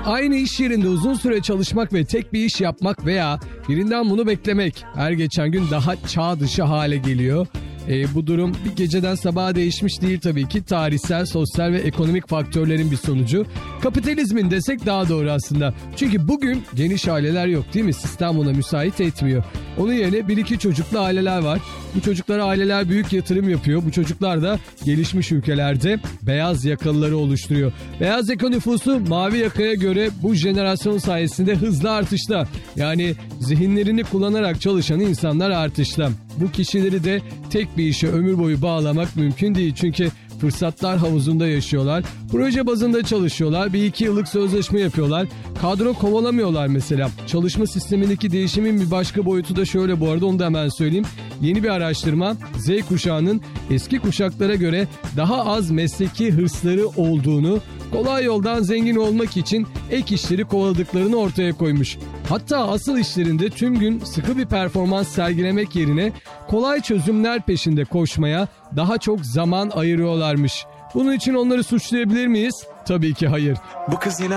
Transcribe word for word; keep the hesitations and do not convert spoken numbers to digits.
Aynı iş yerinde uzun süre çalışmak ve tek bir iş yapmak veya birinden bunu beklemek her geçen gün daha çağ dışı hale geliyor. E, bu durum bir geceden sabaha değişmiş değil tabii ki. Tarihsel, sosyal ve ekonomik faktörlerin bir sonucu. Kapitalizmin desek daha doğru aslında. Çünkü bugün geniş aileler yok değil mi? Sistem ona müsait etmiyor. Onun yerine bir iki çocuklu aileler var. Bu çocuklara aileler büyük yatırım yapıyor. Bu çocuklar da gelişmiş ülkelerde beyaz yakalıları oluşturuyor. Beyaz yaka nüfusu mavi yakaya göre bu jenerasyon sayesinde hızlı artışta. Yani zihinlerini kullanarak çalışan insanlar artışta. Bu kişileri de tek bir işe ömür boyu bağlamak mümkün değil. Çünkü fırsatlar havuzunda yaşıyorlar. Proje bazında çalışıyorlar. Bir iki yıllık sözleşme yapıyorlar. Kadro kovalamıyorlar mesela. Çalışma sistemindeki değişimin bir başka boyutu da şöyle, bu arada onu da hemen söyleyeyim. Yeni bir araştırma Z kuşağının eski kuşaklara göre daha az mesleki hırsları olduğunu, kolay yoldan zengin olmak için ek işleri kovaladıklarını ortaya koymuş. Hatta asıl işlerinde tüm gün sıkı bir performans sergilemek yerine kolay çözümler peşinde koşmaya daha çok zaman ayırıyorlarmış. Bunun için onları suçlayabilir miyiz? Tabii ki hayır. Bu kız yine